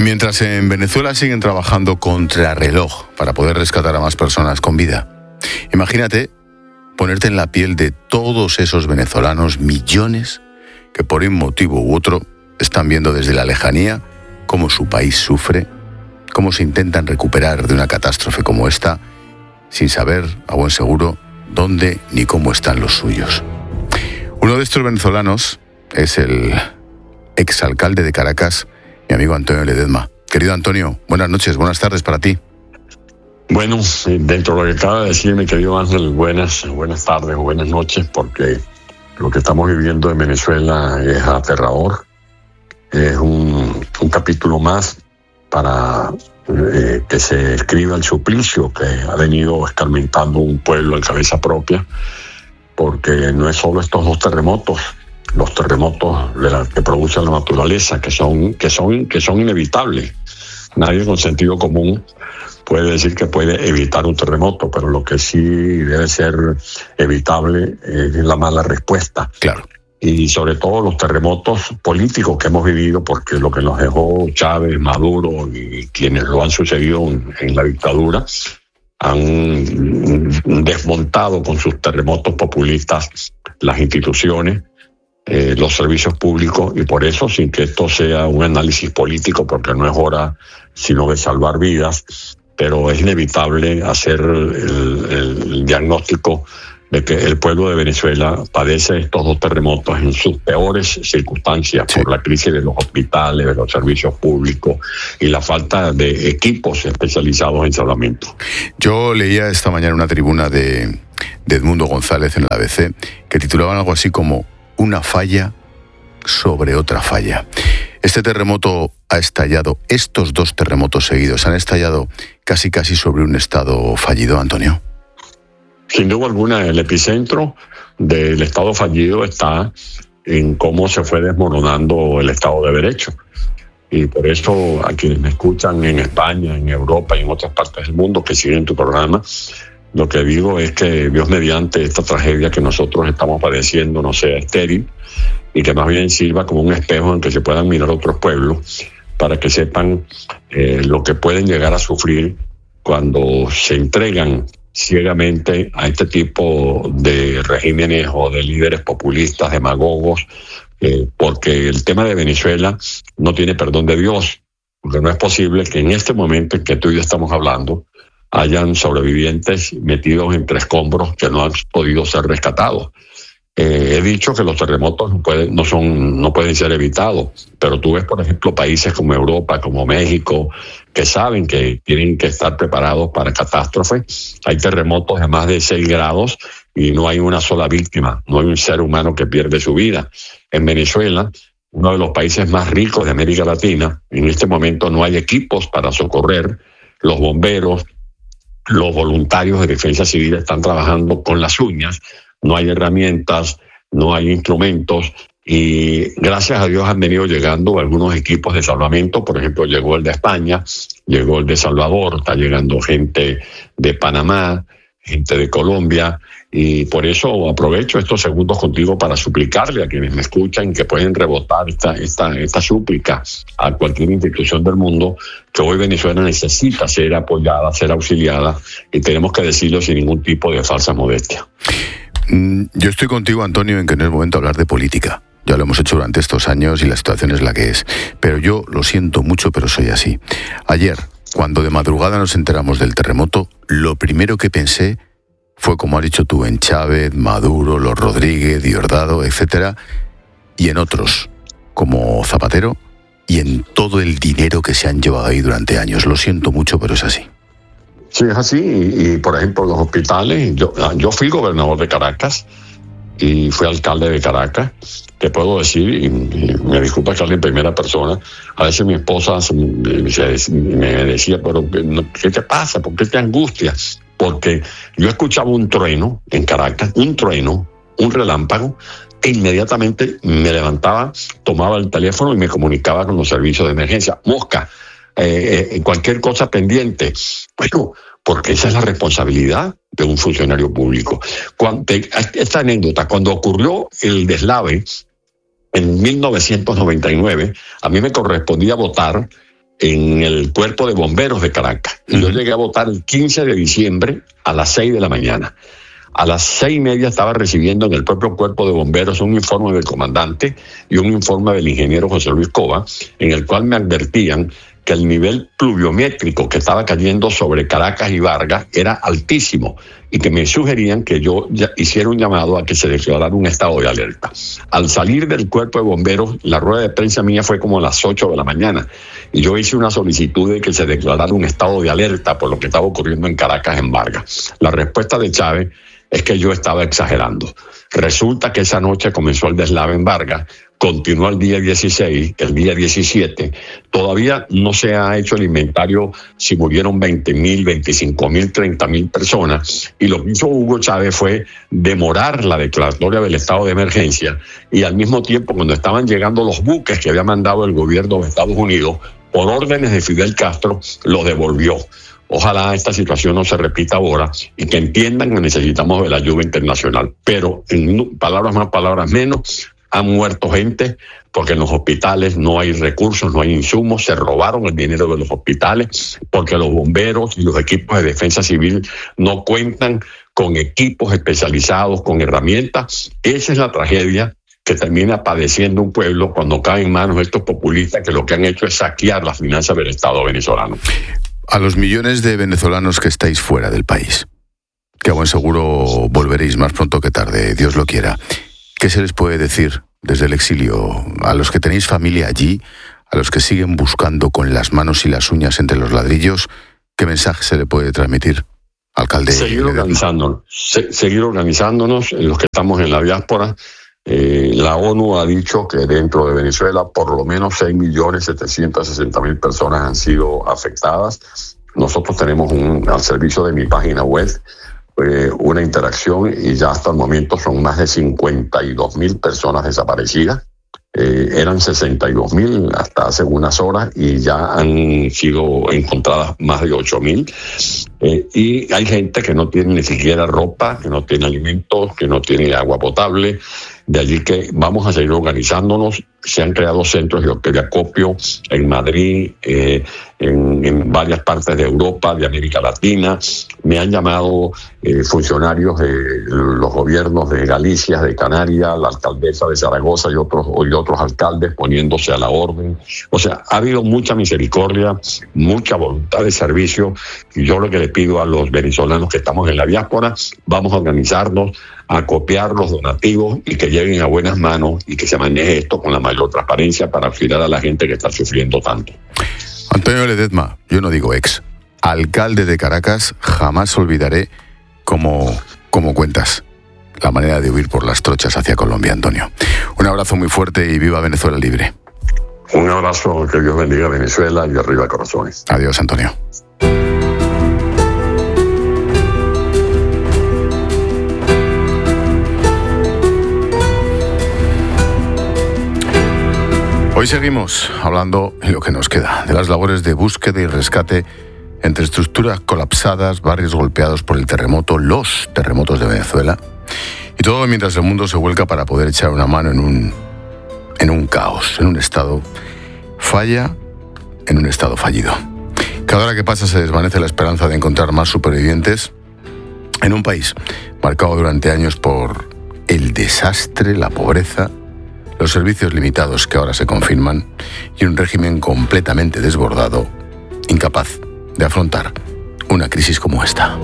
mientras en Venezuela siguen trabajando contrarreloj para poder rescatar a más personas con vida, imagínate ponerte en la piel de todos esos venezolanos, millones, que por un motivo u otro están viendo desde la lejanía cómo su país sufre, cómo se intentan recuperar de una catástrofe como esta, sin saber, a buen seguro, dónde ni cómo están los suyos. Uno de estos venezolanos es el exalcalde de Caracas, mi amigo Antonio Ledezma. Querido Antonio, buenas noches, buenas tardes para ti. Bueno, dentro de lo que acaba de decir mi querido Ángel, buenas tardes o buenas noches, porque lo que estamos viviendo en Venezuela es aterrador. Es un capítulo más para que se escriba el suplicio que ha venido escarmentando un pueblo en cabeza propia, porque no es solo estos dos terremotos, los terremotos que produce la naturaleza, que son inevitables. Nadie con sentido común puede decir que puede evitar un terremoto, pero lo que sí debe ser evitable es la mala respuesta. Claro. Y sobre todo los terremotos políticos que hemos vivido, porque lo que nos dejó Chávez, Maduro y quienes lo han sucedido en la dictadura han desmontado con sus terremotos populistas las instituciones, los servicios públicos, y por eso, sin que esto sea un análisis político, porque no es hora sino de salvar vidas, pero es inevitable hacer el diagnóstico de que el pueblo de Venezuela padece estos dos terremotos en sus peores circunstancias, por la crisis de los hospitales, de los servicios públicos y la falta de equipos especializados en salvamento. Yo leía esta mañana una tribuna de Edmundo González en el ABC que titulaban algo así como "Una falla sobre otra falla". Este terremoto ha estallado, estos dos terremotos seguidos han estallado casi sobre un estado fallido, Antonio. Sin duda alguna, el epicentro del estado fallido está en cómo se fue desmoronando el Estado de Derecho. Y por eso a quienes me escuchan en España, en Europa y en otras partes del mundo que siguen tu programa, lo que digo es que Dios mediante esta tragedia que nosotros estamos padeciendo no sea estéril y que más bien sirva como un espejo en que se puedan mirar otros pueblos para que sepan lo que pueden llegar a sufrir cuando se entregan ciegamente a este tipo de regímenes o de líderes populistas, demagogos, porque el tema de Venezuela no tiene perdón de Dios, porque no es posible que en este momento en que tú y yo estamos hablando hayan sobrevivientes metidos entre escombros que no han podido ser rescatados. He dicho que los terremotos no pueden ser evitados, pero tú ves, por ejemplo, países como Europa, como México, que saben que tienen que estar preparados para catástrofes. Hay terremotos de más de 6 grados y no hay una sola víctima, no hay un ser humano que pierde su vida. En Venezuela, uno de los países más ricos de América Latina, en este momento no hay equipos para socorrer. Los bomberos, los voluntarios de defensa civil están trabajando con las uñas. No hay herramientas, no hay instrumentos y gracias a Dios han venido llegando algunos equipos de salvamento. Por ejemplo, llegó el de España, llegó el de Salvador, está llegando gente de Panamá, gente de Colombia, y por eso aprovecho estos segundos contigo para suplicarle a quienes me escuchan que pueden rebotar esta súplica a cualquier institución del mundo, que hoy Venezuela necesita ser apoyada, ser auxiliada, y tenemos que decirlo sin ningún tipo de falsa modestia. Yo estoy contigo, Antonio, en que no es momento de hablar de política. Ya lo hemos hecho durante estos años y la situación es la que es. Pero yo lo siento mucho, pero soy así. Ayer, cuando de madrugada nos enteramos del terremoto, lo primero que pensé fue, como has dicho tú, en Chávez, Maduro, los Rodríguez, Diosdado, etcétera, y en otros, como Zapatero, y en todo el dinero que se han llevado ahí durante años. Lo siento mucho, pero es así. Sí, es así. Y por ejemplo, los hospitales, yo fui gobernador de Caracas y fui alcalde de Caracas. Te puedo decir, y me disculpa que hable en primera persona, a veces mi esposa me decía, pero ¿qué te pasa? ¿Por qué te angustias? Porque yo escuchaba un trueno en Caracas, un relámpago, e inmediatamente me levantaba, tomaba el teléfono y me comunicaba con los servicios de emergencia. Mosca, cualquier cosa pendiente. Bueno, porque esa es la responsabilidad de un funcionario público. Esta anécdota, cuando ocurrió el deslave en 1999, a mí me correspondía votar en el Cuerpo de Bomberos de Caracas. Y yo llegué a votar el 15 de diciembre a las 6 de la mañana. A las 6:30 estaba recibiendo en el propio Cuerpo de Bomberos un informe del comandante y un informe del ingeniero José Luis Cova, en el cual me advertían que el nivel pluviométrico que estaba cayendo sobre Caracas y Vargas era altísimo y que me sugerían que yo hiciera un llamado a que se declarara un estado de alerta. Al salir del Cuerpo de Bomberos, la rueda de prensa mía fue como a las 8 de la mañana y yo hice una solicitud de que se declarara un estado de alerta por lo que estaba ocurriendo en Caracas, en Vargas. La respuesta de Chávez es que yo estaba exagerando. Resulta que esa noche comenzó el deslave en Vargas, continuó el día 16, el día 17. Todavía no se ha hecho el inventario si murieron 20.000, 25.000, 30.000 personas. Y lo que hizo Hugo Chávez fue demorar la declaratoria del estado de emergencia y al mismo tiempo, cuando estaban llegando los buques que había mandado el gobierno de Estados Unidos, por órdenes de Fidel Castro, los devolvió. Ojalá esta situación no se repita ahora y que entiendan que necesitamos de la ayuda internacional. Pero en palabras más, palabras menos, han muerto gente porque en los hospitales no hay recursos, no hay insumos, se robaron el dinero de los hospitales porque los bomberos y los equipos de defensa civil no cuentan con equipos especializados, con herramientas. Esa es la tragedia que termina padeciendo un pueblo cuando cae en manos de estos populistas que lo que han hecho es saquear las finanzas del Estado venezolano. A los millones de venezolanos que estáis fuera del país, que a buen seguro volveréis más pronto que tarde, Dios lo quiera, ¿qué se les puede decir desde el exilio? A los que tenéis familia allí, a los que siguen buscando con las manos y las uñas entre los ladrillos, ¿qué mensaje se le puede transmitir, alcalde? Seguir organizándonos, los que estamos en la diáspora. La ONU ha dicho que dentro de Venezuela por lo menos 6.760.000 personas han sido afectadas. Nosotros tenemos al servicio de mi página web una interacción y ya hasta el momento son más de 52.000 personas desaparecidas. Eran 62.000 hasta hace unas horas y ya han sido encontradas más de 8.000. Y hay gente que no tiene ni siquiera ropa, que no tiene alimentos, que no tiene agua potable. De allí que vamos a seguir organizándonos. Se han creado centros de acopio en Madrid, en varias partes de Europa, de América Latina. Me han llamado funcionarios de los gobiernos de Galicia, de Canarias, la alcaldesa de Zaragoza y otros alcaldes poniéndose a la orden. O sea, ha habido mucha misericordia, mucha voluntad de servicio. Y yo lo que le pido a los venezolanos que estamos en la diáspora, vamos a organizarnos, a copiar los donativos y que lleguen a buenas manos y que se maneje esto con la mayor transparencia para auxiliar a la gente que está sufriendo tanto. Antonio Ledezma, yo no digo ex, alcalde de Caracas, jamás olvidaré cómo cuentas la manera de huir por las trochas hacia Colombia, Antonio. Un abrazo muy fuerte y viva Venezuela libre. Un abrazo, que Dios bendiga a Venezuela y arriba corazones. Adiós, Antonio. Hoy seguimos hablando en lo que nos queda de las labores de búsqueda y rescate entre estructuras colapsadas, barrios golpeados por el terremoto, los terremotos de Venezuela, y todo mientras el mundo se vuelca para poder echar una mano en un caos, en un estado falla, en un estado fallido. Cada hora que pasa se desvanece la esperanza de encontrar más supervivientes en un país marcado durante años por el desastre, la pobreza, los servicios limitados que ahora se confirman y un régimen completamente desbordado, incapaz de afrontar una crisis como esta.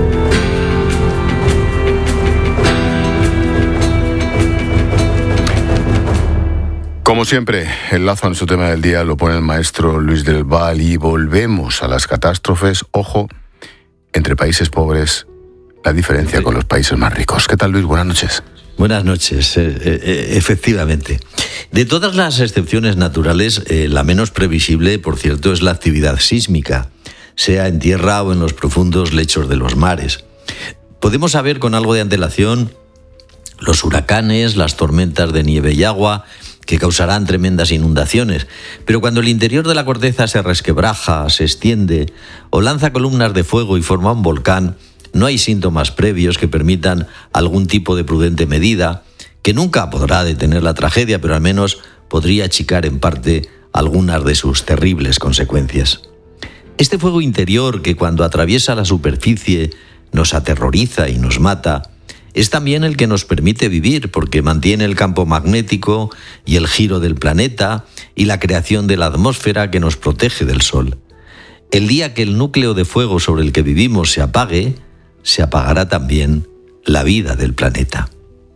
Como siempre, el lazo en su tema del día lo pone el maestro Luis del Val y volvemos a las catástrofes. Ojo, entre países pobres, la diferencia con los países más ricos. ¿Qué tal, Luis? Buenas noches. Buenas noches, efectivamente. De todas las excepciones naturales, la menos previsible, por cierto, es la actividad sísmica, sea en tierra o en los profundos lechos de los mares. Podemos saber con algo de antelación los huracanes, las tormentas de nieve y agua, que causarán tremendas inundaciones, pero cuando el interior de la corteza se resquebraja, se extiende o lanza columnas de fuego y forma un volcán, no hay síntomas previos que permitan algún tipo de prudente medida, que nunca podrá detener la tragedia, pero al menos podría achicar en parte algunas de sus terribles consecuencias. Este fuego interior que cuando atraviesa la superficie nos aterroriza y nos mata, es también el que nos permite vivir porque mantiene el campo magnético y el giro del planeta y la creación de la atmósfera que nos protege del sol. El día que el núcleo de fuego sobre el que vivimos se apague, se apagará también la vida del planeta.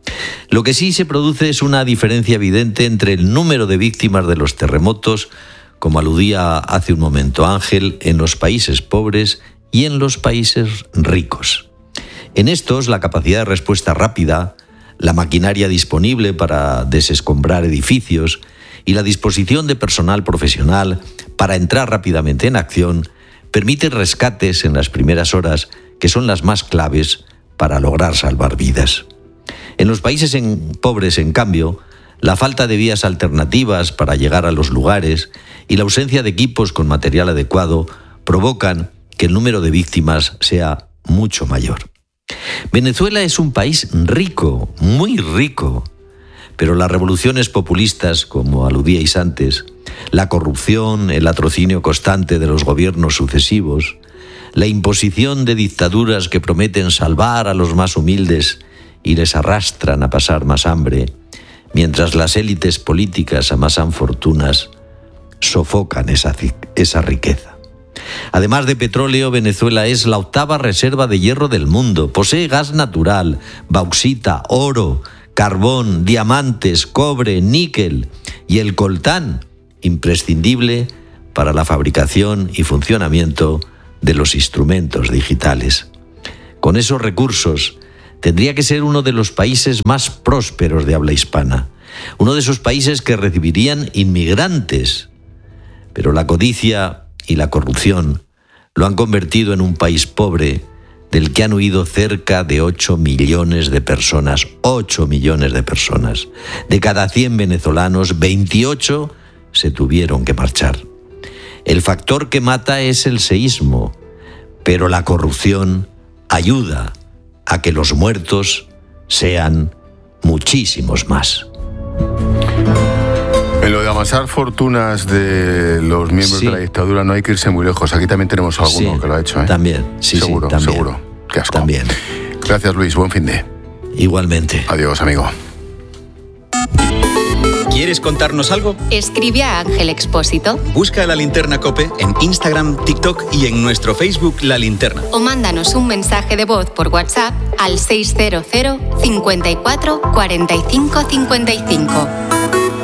Lo que sí se produce es una diferencia evidente entre el número de víctimas de los terremotos, como aludía hace un momento Ángel, en los países pobres y en los países ricos. En estos, la capacidad de respuesta rápida, la maquinaria disponible para desescombrar edificios y la disposición de personal profesional para entrar rápidamente en acción permite rescates en las primeras horas que son las más claves para lograr salvar vidas. En los países pobres, en cambio, la falta de vías alternativas para llegar a los lugares y la ausencia de equipos con material adecuado provocan que el número de víctimas sea mucho mayor. Venezuela es un país rico, muy rico, pero las revoluciones populistas, como aludíais antes, la corrupción, el latrocinio constante de los gobiernos sucesivos, la imposición de dictaduras que prometen salvar a los más humildes y les arrastran a pasar más hambre, mientras las élites políticas amasan fortunas, sofocan esa riqueza. Además de petróleo, Venezuela es la 8ª reserva de hierro del mundo. Posee gas natural, bauxita, oro, carbón, diamantes, cobre, níquel y el coltán, imprescindible para la fabricación y funcionamiento de los instrumentos digitales. Con esos recursos, tendría que ser uno de los países más prósperos de habla hispana, uno de esos países que recibirían inmigrantes. Pero la codicia y la corrupción lo han convertido en un país pobre del que han huido cerca de 8 millones de personas. 8 millones de personas. De cada 100 venezolanos, 28 se tuvieron que marchar. El factor que mata es el seísmo, pero la corrupción ayuda a que los muertos sean muchísimos más. En lo de amasar fortunas de los miembros de la dictadura no hay que irse muy lejos. Aquí también tenemos alguno que lo ha hecho. También, seguro, también. Seguro. Qué asco. También. Gracias, Luis. Buen fin de. Igualmente. Adiós, amigo. ¿Quieres contarnos algo? Escribe a Ángel Expósito. Busca La Linterna COPE en Instagram, TikTok y en nuestro Facebook La Linterna. O mándanos un mensaje de voz por WhatsApp al 600 54 45 55.